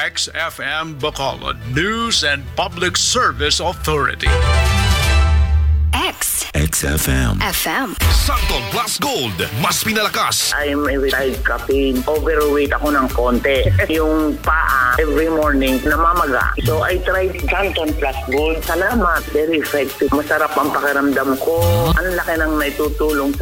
XFM Bacolod News and Public Service Authority. XFM. Santol Plus Gold, mas pinalakas. I'm a retired captain. Overweight ako ng konti. Yung paa, every morning, namamaga. So I tried Santon Plus Gold. Salamat. Very effective. Masarap ang pakiramdam ko. Ang laki ng naitutulong sa